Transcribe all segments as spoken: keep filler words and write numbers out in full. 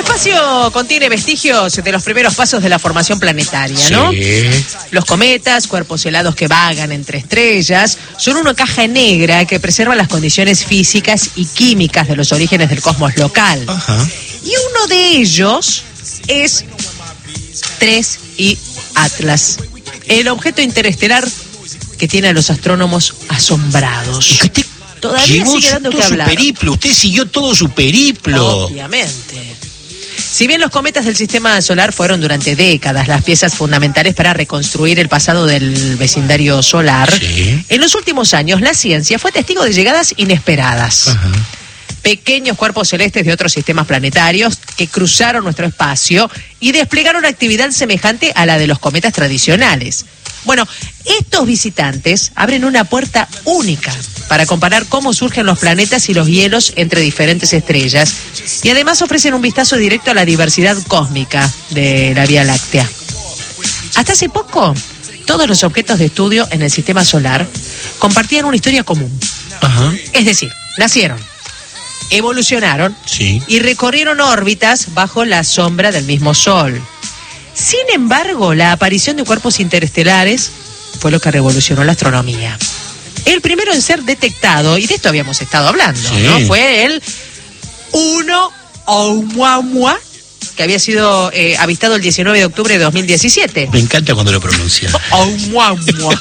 espacio contiene vestigios de los primeros pasos de la formación planetaria, ¿no? Sí. Los cometas, cuerpos helados que vagan entre estrellas, son una caja negra que preserva las condiciones físicas y químicas de los orígenes del cosmos local. Ajá. Y uno de ellos es tres I Atlas, el objeto interestelar que tiene a los astrónomos asombrados. ¿Y que usted Todavía llevó sigue dando todo que su hablar. periplo? Usted siguió todo su periplo. Obviamente. Si bien los cometas del sistema solar fueron durante décadas las piezas fundamentales para reconstruir el pasado del vecindario solar, Sí. en los últimos años la ciencia fue testigo de llegadas inesperadas. Ajá. Pequeños cuerpos celestes de otros sistemas planetarios que cruzaron nuestro espacio y desplegaron actividad semejante a la de los cometas tradicionales. Bueno, estos visitantes abren una puerta única para comparar cómo surgen los planetas y los hielos entre diferentes estrellas, y además ofrecen un vistazo directo a la diversidad cósmica de la Vía Láctea. Hasta hace poco, todos los objetos de estudio en el sistema solar compartían una historia común. Ajá. Es decir, nacieron, evolucionaron Sí. y recorrieron órbitas bajo la sombra del mismo Sol. Sin embargo, la aparición de cuerpos interestelares fue lo que revolucionó la astronomía. El primero en ser detectado, y de esto habíamos estado hablando, Sí. ¿no? Fue el uno Oumuamua, que había sido eh, avistado el diecinueve de octubre de dos mil diecisiete. Me encanta cuando lo pronuncia. Oumuamua.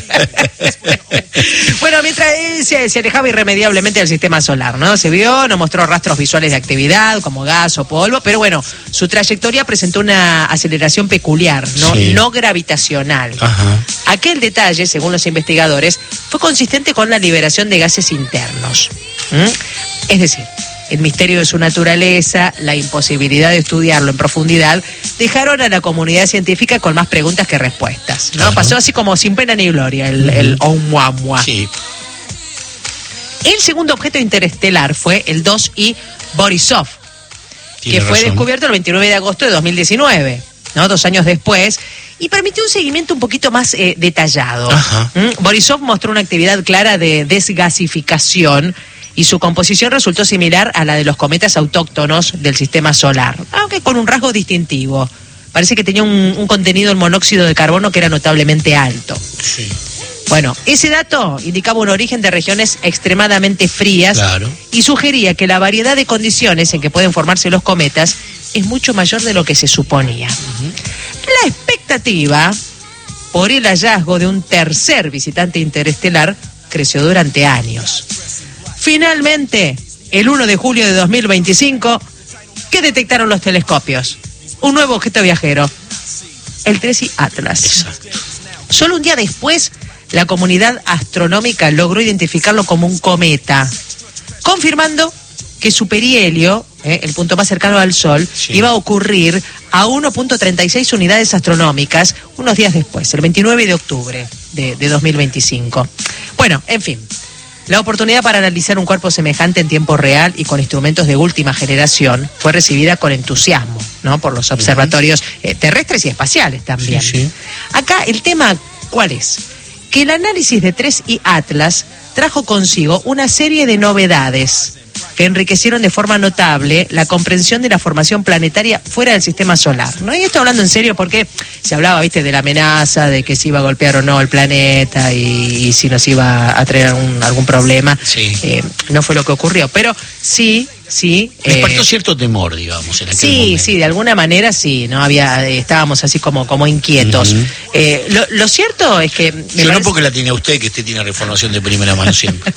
Bueno, mientras él se, se alejaba irremediablemente del sistema solar, ¿no? Se vio, no mostró rastros visuales de actividad, como gas o polvo, pero bueno, su trayectoria presentó una aceleración peculiar, ¿no? Sí. No gravitacional. Ajá. Aquel detalle, según los investigadores, fue consistente con la liberación de gases internos. ¿Mm? Es decir, el misterio de su naturaleza, la imposibilidad de estudiarlo en profundidad, dejaron a la comunidad científica con más preguntas que respuestas, ¿no? Ajá. Pasó así como sin pena ni gloria el, el Oumuamua. Sí. El segundo objeto interestelar fue el dos I Borisov, Tiene que fue razón. descubierto el veintinueve de agosto de dos mil diecinueve, ¿no? Dos años después, y permitió un seguimiento un poquito más eh, detallado. Ajá. ¿Mm? Borisov mostró una actividad clara de desgasificación y su composición resultó similar a la de los cometas autóctonos del sistema solar, aunque con un rasgo distintivo. Parece que tenía un, un contenido en monóxido de carbono que era notablemente alto. Sí. Bueno, ese dato indicaba un origen de regiones extremadamente frías, Claro. y sugería que la variedad de condiciones en que pueden formarse los cometas es mucho mayor de lo que se suponía. La expectativa por el hallazgo de un tercer visitante interestelar creció durante años. Finalmente, el uno de julio de dos mil veinticinco, ¿qué detectaron los telescopios? Un nuevo objeto viajero, el tres I Atlas. Exacto. Solo un día después, la comunidad astronómica logró identificarlo como un cometa, confirmando que su perihelio, eh, el punto más cercano al Sol, Sí. iba a ocurrir a uno punto treinta y seis unidades astronómicas unos días después, el veintinueve de octubre de, de dos mil veinticinco. Bueno, en fin, la oportunidad para analizar un cuerpo semejante en tiempo real y con instrumentos de última generación fue recibida con entusiasmo, ¿no? Por los observatorios eh, terrestres y espaciales también. Sí, sí. Acá el tema, ¿cuál es? Que el análisis de tres I Atlas trajo consigo una serie de novedades que enriquecieron de forma notable la comprensión de la formación planetaria fuera del sistema solar, ¿no? Y esto hablando en serio porque se hablaba, viste, de la amenaza, de que se iba a golpear o no el planeta y, y si nos iba a traer algún, algún problema. Sí. Eh, no fue lo que ocurrió, pero sí, sí. Me eh, despertó cierto temor, digamos, en aquel Sí, momento. sí, de alguna manera sí, no había, eh, estábamos así como, como inquietos. Ujú. Eh, lo, lo cierto es que me Yo no parece- porque la tiene usted, que usted tiene información de primera mano siempre.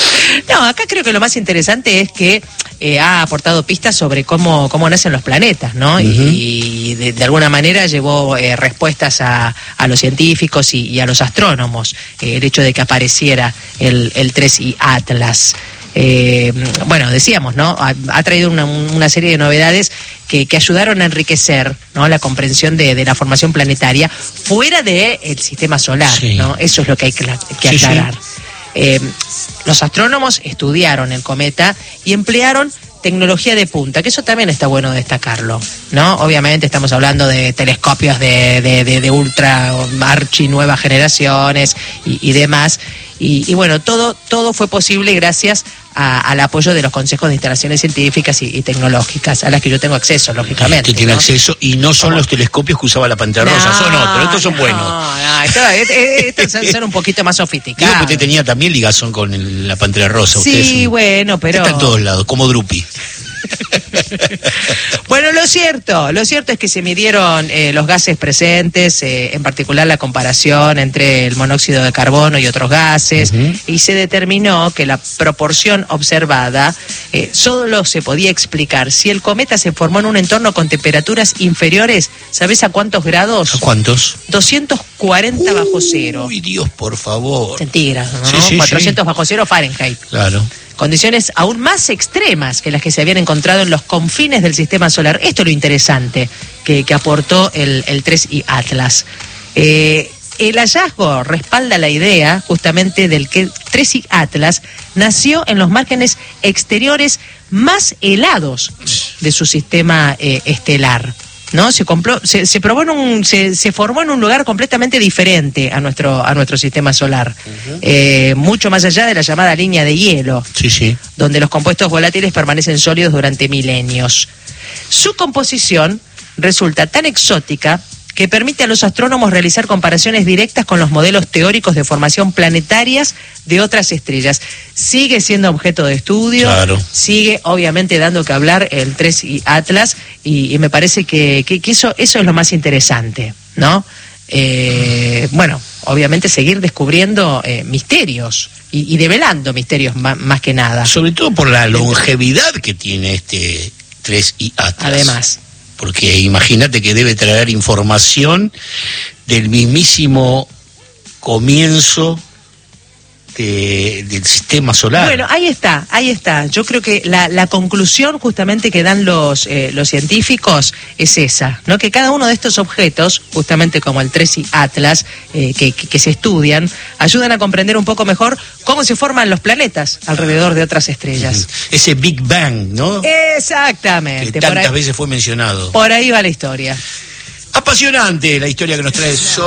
No, acá creo que lo más interesante es que eh, ha aportado pistas sobre cómo, cómo nacen los planetas, ¿no? Y- Ujú. Y, de, de alguna manera llevó eh, respuestas a, a los científicos y, y a los astrónomos, eh, el hecho de que apareciera el, el tres I Atlas. Eh, bueno, decíamos, ¿no? Ha, ha traído una, una serie de novedades que, que ayudaron a enriquecer, ¿no? La comprensión de, de la formación planetaria fuera del sistema solar, Sí. ¿no? Eso es lo que hay que, que Sí, sí. aclarar. Eh, los astrónomos estudiaron el cometa y emplearon tecnología de punta, que eso también está bueno destacarlo, ¿no? Obviamente estamos hablando de telescopios de, de, de, de ultra, archi nuevas generaciones y, y demás. Y, y bueno, todo, todo fue posible gracias a, al apoyo de los consejos de instalaciones científicas y, y tecnológicas, a las que yo tengo acceso, lógicamente. Usted tiene ¿no? acceso, y no son los telescopios que usaba la Pantera No, Rosa, son otros, estos son no, buenos. No, estos, estos son, son un poquito más Digo, sofisticados. que usted tenía también ligazón con el- la Pantera Rosa. Sí, usted es un- bueno, pero... Está en todos lados, como Drupi. Bueno, lo cierto, lo cierto es que se midieron eh, los gases presentes, eh, en particular la comparación entre el monóxido de carbono y otros gases, Uh-huh. y se determinó que la proporción observada eh, solo se podía explicar si el cometa se formó en un entorno con temperaturas inferiores, ¿sabés a cuántos grados? ¿A cuántos? doscientos cuarenta bajo cero. Uy, Dios, por favor. Centígrados, ¿no? Sí, sí, cuatrocientos sí. bajo cero Fahrenheit. Claro. Condiciones aún más extremas que las que se habían encontrado en los confines del sistema solar. Esto es lo interesante que, que aportó el, el tres I Atlas. Eh, el hallazgo respalda la idea justamente del que tres I Atlas nació en los márgenes exteriores más helados de su sistema eh, estelar. ¿No? Se, compró, se, se, probó en un, se, se formó en un lugar completamente diferente a nuestro, a nuestro sistema solar, uh-huh. eh, mucho más allá de la llamada línea de hielo, Sí, sí. donde los compuestos volátiles permanecen sólidos durante milenios. Su composición resulta tan exótica que permite a los astrónomos realizar comparaciones directas con los modelos teóricos de formación planetarias de otras estrellas. Sigue siendo objeto de estudio, Claro. sigue obviamente dando que hablar el tres I Atlas, y, y me parece que, que, que eso, eso es lo más interesante, ¿no? Eh, bueno, obviamente seguir descubriendo eh, misterios y, y develando misterios más, más que nada. Sobre todo por la longevidad que tiene este tres I Atlas. Además. Porque imagínate que debe traer información del mismísimo comienzo de, del sistema solar. Bueno, ahí está, ahí está. Yo creo que la, la conclusión justamente que dan los, eh, los científicos es esa, ¿no? Que cada uno de estos objetos, justamente como el tres I Atlas, eh, que, que, que se estudian, ayudan a comprender un poco mejor cómo se forman los planetas alrededor de otras estrellas. Ese Big Bang, ¿no? Exactamente. Que por tantas ahí, veces fue mencionado. por ahí va la historia. Apasionante la historia que nos trae